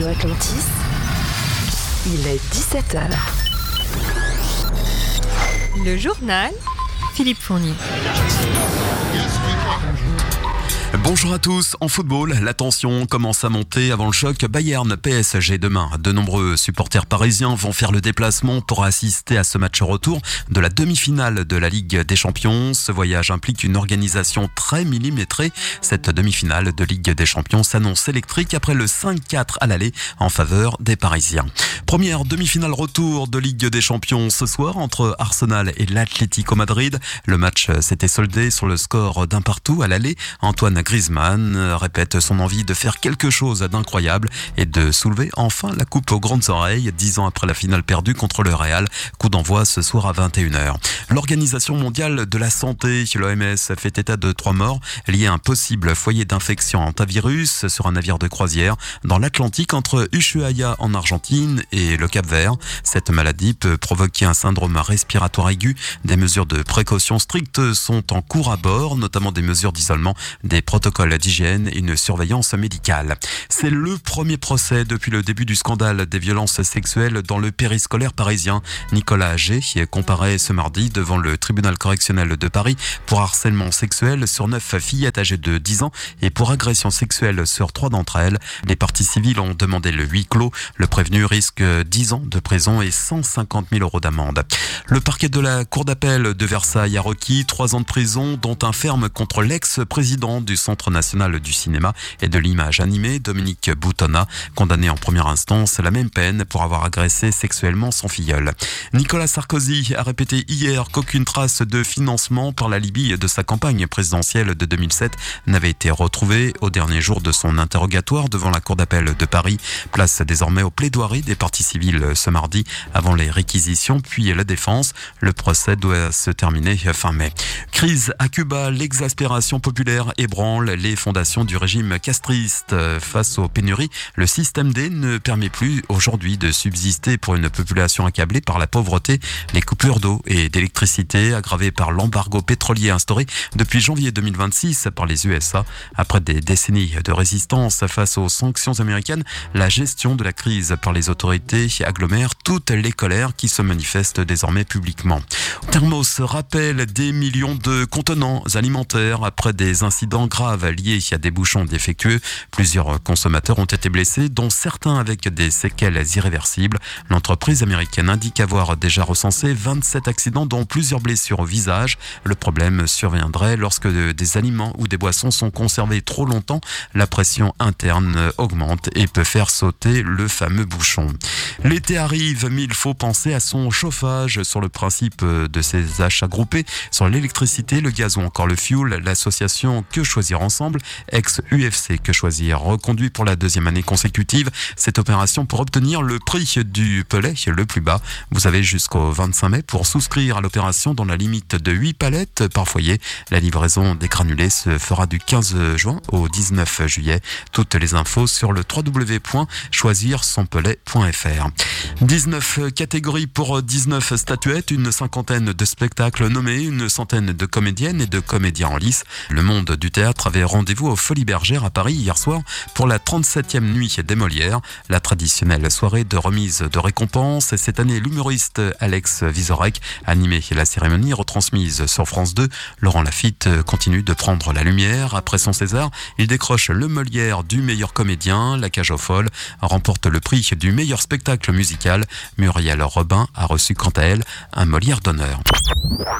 Radio Atlantis, il est 17h. Le journal, Philippe Fournier. Bonjour à tous. En football, la tension commence à monter avant le choc Bayern-PSG demain. De nombreux supporters parisiens vont faire le déplacement pour assister à ce match retour de la demi-finale de la Ligue des Champions. Ce voyage implique une organisation très millimétrée. Cette demi-finale de Ligue des Champions s'annonce électrique après le 5-4 à l'aller en faveur des Parisiens. Première demi-finale retour de Ligue des Champions ce soir entre Arsenal et l'Atlético Madrid. Le match s'était soldé sur le score d'un partout à l'aller. Antoine Griezmann répète son envie de faire quelque chose d'incroyable et de soulever enfin la coupe aux grandes oreilles 10 ans après la finale perdue contre le Real. Coup d'envoi ce soir à 21h. L'Organisation mondiale de la santé, l'OMS, fait état de 3 morts liés à un possible foyer d'infection hantavirus sur un navire de croisière dans l'Atlantique entre Ushuaia en Argentine et le Cap-Vert. Cette maladie peut provoquer un syndrome respiratoire aigu. Des mesures de précaution strictes sont en cours à bord, notamment des mesures d'isolement, des protocoles d'hygiène et une surveillance médicale. C'est le premier procès depuis le début du scandale des violences sexuelles dans le périscolaire parisien. Nicolas G comparaît ce mardi devant le tribunal correctionnel de Paris pour harcèlement sexuel sur 9 fillettes âgées de 10 ans et pour agression sexuelle sur 3 d'entre elles. Les parties civiles ont demandé le huis clos. Le prévenu risque 10 ans de prison et 150 000 € d'amende. Le parquet de la cour d'appel de Versailles a requis 3 ans de prison, dont un ferme contre l'ex-président du Centre national du cinéma et de l'image animée, Dominique Boutonnat, condamné en première instance à la même peine pour avoir agressé sexuellement son filleul. Nicolas Sarkozy a répété hier qu'aucune trace de financement par la Libye de sa campagne présidentielle de 2007 n'avait été retrouvée au dernier jour de son interrogatoire devant la cour d'appel de Paris. Place désormais aux plaidoiries des parties civiles ce mardi avant les réquisitions puis la défense. Le procès doit se terminer fin mai. Crise à Cuba, l'exaspération populaire ébranle les fondations du régime castriste. Face aux pénuries, le système D ne permet plus aujourd'hui de subsister pour une population accablée par la pauvreté. Les coupures d'eau et d'électricité aggravées par l'embargo pétrolier instauré depuis janvier 2026 par les USA. Après des décennies de résistance face aux sanctions américaines, la gestion de la crise par les autorités agglomère toutes les colères qui se manifestent désormais publiquement. Thermos rappelle des millions de contenants alimentaires après des incidents graves liés à des bouchons défectueux. Plusieurs consommateurs ont été blessés, dont certains avec des séquelles irréversibles. L'entreprise américaine indique avoir déjà recensé 27 accidents, dont plusieurs blessures au visage. Le problème surviendrait lorsque des aliments ou des boissons sont conservés trop longtemps. La pression interne augmente et peut faire sauter le fameux bouchon. L'été arrive, mais il faut penser à son chauffage. Sur le principe de ces achats groupés, sur l'électricité, le gaz ou encore le fioul, l'association Que Choisir Ensemble, ex-UFC Que Choisir, reconduit pour la 2e année consécutive cette opération pour obtenir le prix du pellet le plus bas. Vous avez jusqu'au 25 mai pour souscrire à l'opération dans la limite de 8 palettes par foyer. La livraison des granulés se fera du 15 juin au 19 juillet. Toutes les infos sur le www.choisirsonpelet.fr. 19 catégories pour 19 statuettes, une cinquantaine de spectacles nommés, une centaine de comédiennes et de comédiens en lice. Le monde du théâtre avait rendez-vous aux Folies Bergères à Paris hier soir pour la 37e nuit des Molières, la traditionnelle soirée de remise de récompenses. Cette année, l'humoriste Alex Vizorek animait la cérémonie retransmise sur France 2. Laurent Lafitte continue de prendre la lumière. Après son César, il décroche le Molière du meilleur comédien. La Cage aux Folles remporte le prix du meilleur spectacle musical. Muriel Robin a reçu quant à elle un Molière d'honneur.